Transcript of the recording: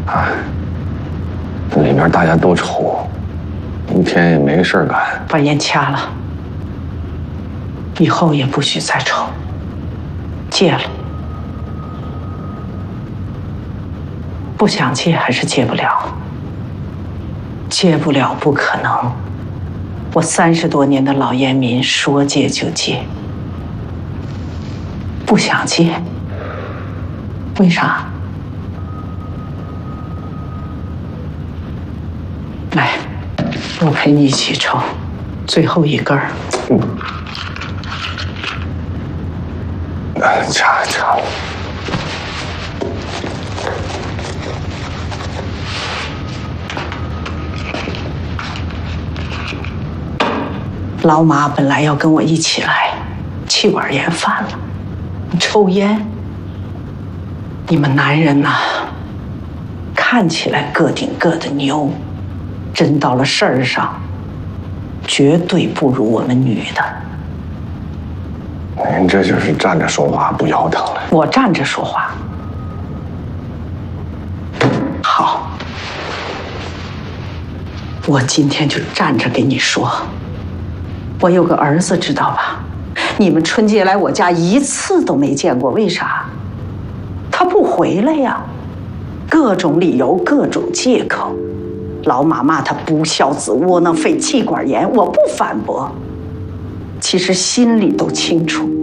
啊，里面大家都抽，一天也没事干。 把烟掐了，以后也不许再抽，戒了。不想戒还是戒不了，戒不了不可能。我30多年的老烟民，说戒就戒。不想戒，为啥？来，我陪你一起抽，最后一根儿。 掐。 老马本来要跟我一起来，气管炎犯了，抽烟。你们男人呐，看起来个顶个的牛，真到了事儿上，绝对不如我们女的。 您这就是站着说话不腰疼了。 我站着说话。好，我今天就站着给你说。我有个儿子，知道吧？你们春节来我家一次都没见过，为啥？他不回来呀，各种理由，各种借口。老马骂他不孝子、窝囊废、气管炎，我不反驳。其实心里都清楚。